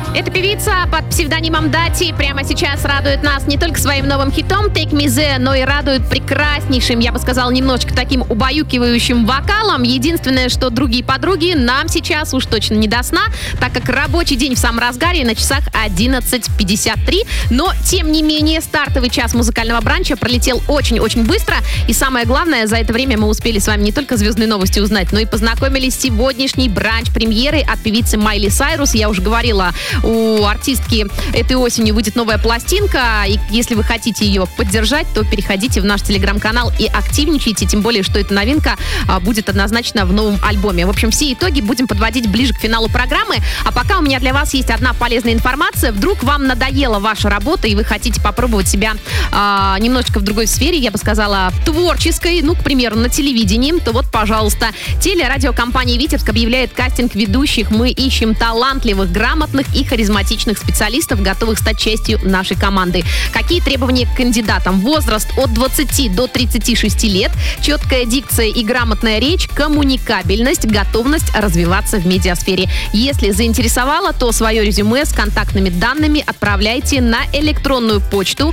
Эта певица под псевдонимом Дати прямо сейчас радует нас не только своим новым хитом «Take Me There», но и радует прекраснейшим, я бы сказала, немножечко таким убаюкивающим вокалом. Единственное, что другие подруги, нам сейчас уж точно не до сна, так как рабочий день в самом разгаре, на часах 11:53. Но, тем не менее, стартовый час музыкального бранча пролетел очень-очень быстро. И самое главное, за это время мы успели с вами не только звездные новости узнать, но и познакомились с сегодняшней бранч-премьерой от певицы Майли Сайрус. Я уже говорила, у артистки этой осенью выйдет новая пластинка, и если вы хотите ее поддержать, то переходите в наш телеграм-канал и активничайте, тем более, что эта новинка будет однозначно в новом альбоме. В общем, все итоги будем подводить ближе к финалу программы, а пока у меня для вас есть одна полезная информация. Вдруг вам надоела ваша работа, и вы хотите попробовать себя немножечко в другой сфере, я бы сказала, творческой, к примеру, на телевидении, то вот, пожалуйста, телерадиокомпания «Витебск» объявляет кастинг ведущих. Мы ищем талантливых, грамотных и харизматичных специалистов, готовых стать частью нашей команды. Какие требования к кандидатам? Возраст от 20 до 36 лет, четкая дикция и грамотная речь, коммуникабельность, готовность развиваться в медиасфере. Если заинтересовало, то свое резюме с контактными данными отправляйте на электронную почту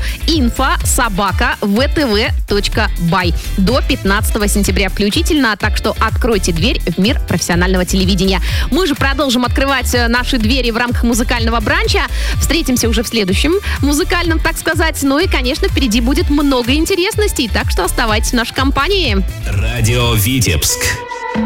info@vtv.by до 15 сентября включительно, так что откройте дверь в мир профессионального телевидения. Мы же продолжим открывать наши двери в рамках музыкального бранча. Встретимся уже в следующем музыкальном, так сказать. Ну и, конечно, впереди будет много интересностей, так что оставайтесь в нашей компании. Радио Витебск.